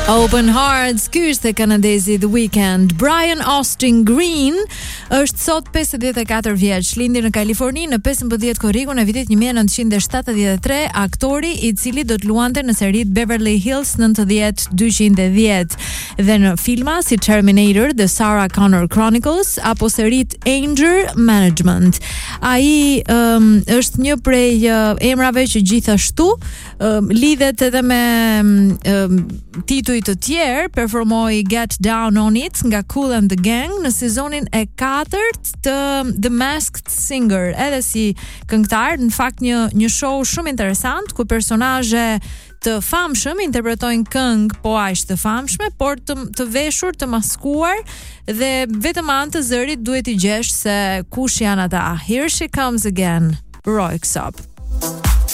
Open Hearts, ky është kanadezi The Weeknd. Brian Austin Green është sot 54 vjeç, lindi në Kaliforni në 15 korrikun e vitit 1973, aktori i cili do të luante në seritë Beverly Hills 90-210 dhe në filma si Terminator, The Sarah Connor Chronicles apo seritë Anger Management. Ai është një prej emrave që gjithashtu lidhet edhe me tituj të tjerë, performoi Get Down on It nga Kool and the Gang në sezonin e 4 të The Masked Singer, edhe si këngëtar, në fakt një show shumë interesant ku personazhe të famshëm interpretojnë këngë po aq të famshme, por të veshur, të maskuar, dhe vetëm anë të zërit duhet i gjesh se kush janë ata. Here She Comes Again, Roy Xop.